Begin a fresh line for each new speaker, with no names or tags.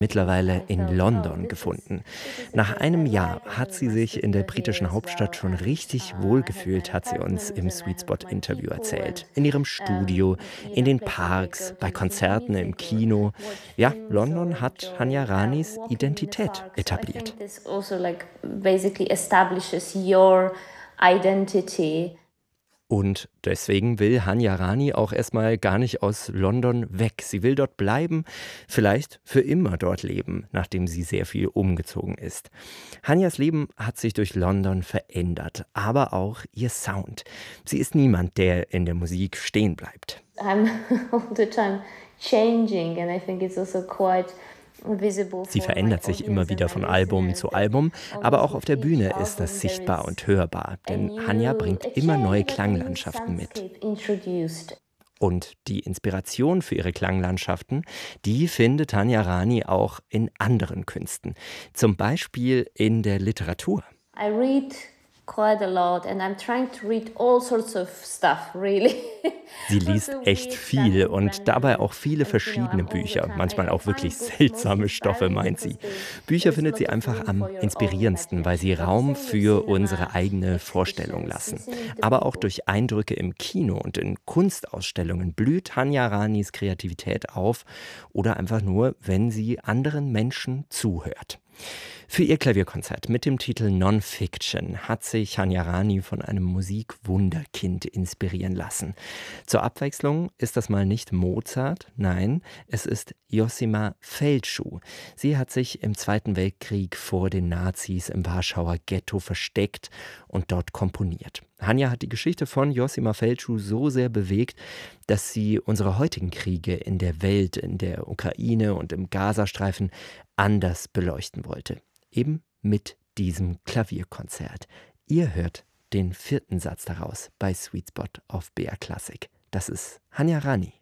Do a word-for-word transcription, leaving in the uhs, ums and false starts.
mittlerweile in London gefunden. Nach einem Jahr hat sie sich in der britischen Hauptstadt schon richtig wohlgefühlt, hat sie uns im Sweet Spot Interview erzählt. In ihrem Studio, in den Parks, bei Konzerten im Kino. Ja, London hat Hanya Ranis Identität etabliert. Und deswegen will Hanya Rani auch erstmal gar nicht aus London weg. Sie will dort bleiben, vielleicht für immer dort leben, nachdem sie sehr viel umgezogen ist. Hanyas Leben hat sich durch London verändert, aber auch ihr Sound. Sie ist niemand, der in der Musik stehen bleibt.
I'm all the time changing and I think it's also quite
Sie verändert sich immer wieder von Album zu Album, aber auch auf der Bühne ist das sichtbar und hörbar, denn Hanya bringt immer neue Klanglandschaften mit. Und die Inspiration für ihre Klanglandschaften, die findet Hanya Rani auch in anderen Künsten, zum Beispiel in der Literatur.
I read quite a lot and I'm trying to read all sorts of stuff, really.
Sie liest echt viel und dabei auch viele verschiedene Bücher, manchmal auch wirklich seltsame Stoffe, meint sie. Bücher findet sie einfach am inspirierendsten, weil sie Raum für unsere eigene Vorstellung lassen. Aber auch durch Eindrücke im Kino und in Kunstausstellungen blüht Hanya Ranis Kreativität auf oder einfach nur, wenn sie anderen Menschen zuhört. Für ihr Klavierkonzert mit dem Titel Non-Fiction hat sich Hanya Rani von einem Musikwunderkind inspirieren lassen. Zur Abwechslung ist das mal nicht Mozart, nein, es ist Josima Feldschuh. Sie hat sich im Zweiten Weltkrieg vor den Nazis im Warschauer Ghetto versteckt und dort komponiert. Hanya hat die Geschichte von Josima Feldschuh so sehr bewegt, dass sie unsere heutigen Kriege in der Welt, in der Ukraine und im Gazastreifen anders beleuchten wollte. Eben mit diesem Klavierkonzert. Ihr hört den vierten Satz daraus bei Sweet Spot auf B R Classic. Das ist Hanya Rani.